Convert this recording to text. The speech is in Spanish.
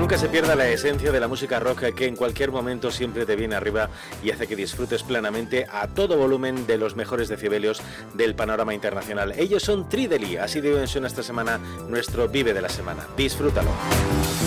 nunca se pierda la esencia de la música rock que en cualquier momento siempre te viene arriba y hace que disfrutes plenamente a todo volumen de los mejores decibelios del panorama internacional. Ellos son Trideli, así de bien suena esta semana nuestro Vive de la Semana. Disfrútalo.